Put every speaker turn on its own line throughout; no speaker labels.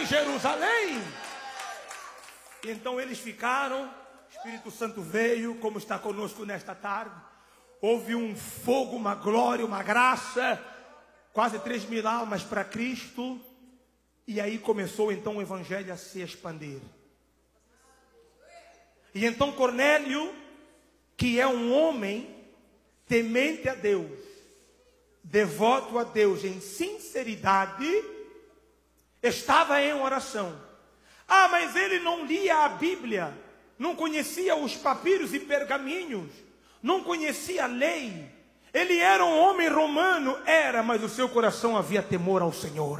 Jerusalém. E então eles ficaram, o Espírito Santo veio, como está conosco nesta tarde. Houve um fogo, uma glória, uma graça, quase 3.000 almas para Cristo. E aí começou então o evangelho a se expandir. E então Cornélio, que é um homem temente a Deus, devoto a Deus em sinceridade, estava em oração. Ah, mas ele não lia a Bíblia, não conhecia os papiros e pergaminhos, não conhecia a lei. Ele era um homem romano, mas o seu coração havia temor ao Senhor.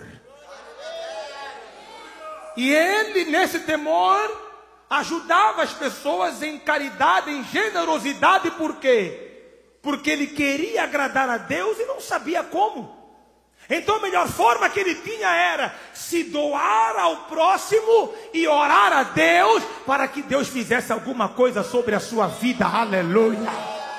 E ele, nesse temor, ajudava as pessoas em caridade, em generosidade. Por quê? Porque ele queria agradar a Deus e não sabia como. Então a melhor forma que ele tinha era se doar ao próximo e orar a Deus para que Deus fizesse alguma coisa sobre a sua vida. Aleluia!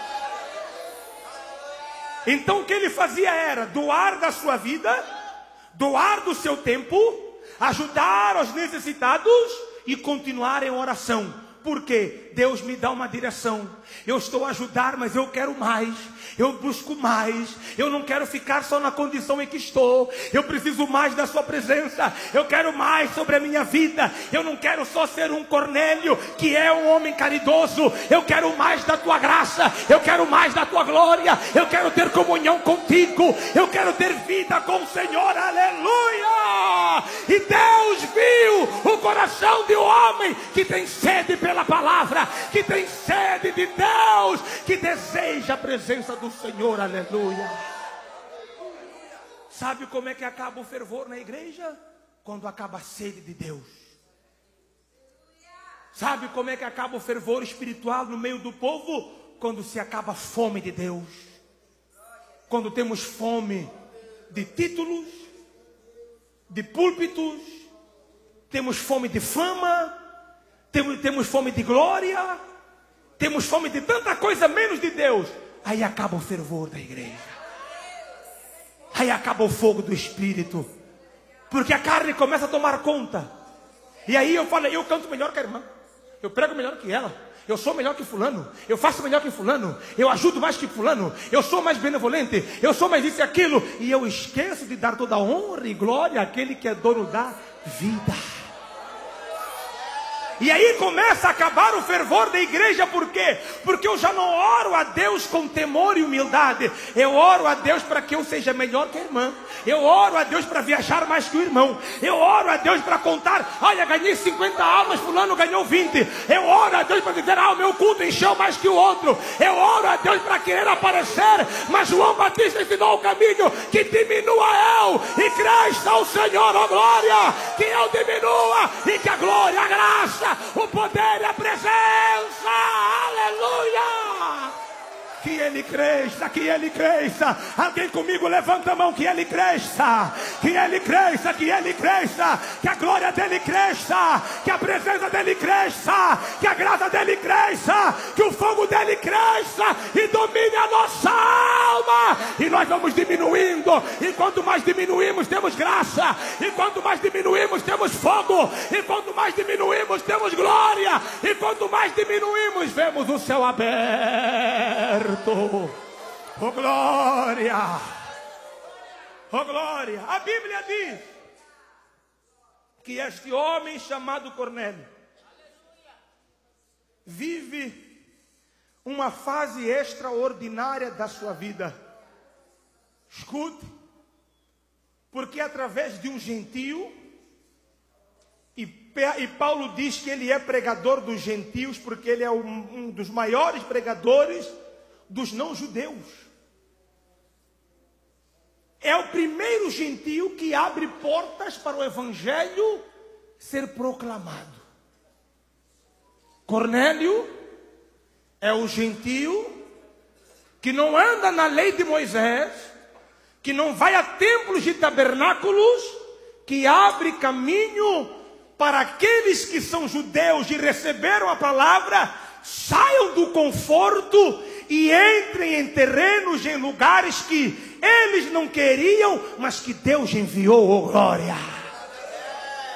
Então o que ele fazia era doar da sua vida, doar do seu tempo, ajudar os necessitados e continuar em oração. Porque Deus me dá uma direção. Eu estou a ajudar, mas eu quero mais. Eu busco mais. Eu não quero ficar só na condição em que estou. Eu preciso mais da sua presença. Eu quero mais sobre a minha vida. Eu não quero só ser um Cornélio, que é um homem caridoso. Eu quero mais da tua graça. Eu quero mais da tua glória. Eu quero ter comunhão contigo. Eu quero ter vida com o Senhor. Aleluia! E Deus viu o coração de um homem que tem sede pela palavra, que tem sede de Deus, que deseja a presença do Senhor. Aleluia! Sabe como é que acaba o fervor na igreja? Quando acaba a sede de Deus. Sabe como é que acaba o fervor espiritual no meio do povo? Quando se acaba a fome de Deus. Quando temos fome de títulos, de púlpitos, temos fome de fama, temos fome de glória, temos fome de tanta coisa menos de Deus. Aí acaba o fervor da igreja. Aí acaba o fogo do Espírito. Porque a carne começa a tomar conta. E aí eu falo, eu canto melhor que a irmã, eu prego melhor que ela, eu sou melhor que fulano, eu faço melhor que fulano, eu ajudo mais que fulano, eu sou mais benevolente, eu sou mais isso e aquilo. E eu esqueço de dar toda a honra e glória àquele que é dono da vida. E aí começa a acabar o fervor da igreja. Por quê? Porque eu já não oro a Deus com temor e humildade. Eu oro a Deus para que eu seja melhor que a irmã. Eu oro a Deus para viajar mais que o irmão. Eu oro a Deus para contar, olha, ganhei 50 almas, fulano ganhou 20. Eu oro a Deus para dizer, o meu culto encheu mais que o outro. Eu oro a Deus para querer aparecer. Mas João Batista ensinou o caminho, que diminua eu e cresça o Senhor, ó glória. Que eu diminua e que a glória, a graça, o poder e a presença, aleluia, que ele cresça, que ele cresça. Alguém comigo levanta a mão, que ele cresça, que ele cresça, que ele cresça, que a glória dele cresça, que a presença dele cresça, que a graça dele cresça, que o fogo dele cresça e domine a nossa alma. E nós vamos diminuindo, e quanto mais diminuímos temos graça, e quanto mais diminuímos temos fogo, e quanto mais diminuímos temos glória, e quanto mais diminuímos vemos o céu aberto. Oh glória, oh glória. A Bíblia diz que este homem chamado Cornélio vive uma fase extraordinária da sua vida. Escute, porque através de um gentio, e Paulo diz que ele é pregador dos gentios, porque ele é um dos maiores pregadores dos não-judeus. É o primeiro gentio que abre portas para o evangelho ser proclamado. Cornélio é o gentio que não anda na lei de Moisés, que não vai a templos e tabernáculos, que abre caminho para aqueles que são judeus e receberam a palavra, saiam do conforto e entrem em terrenos, em lugares que eles não queriam, mas que Deus enviou, oh glória.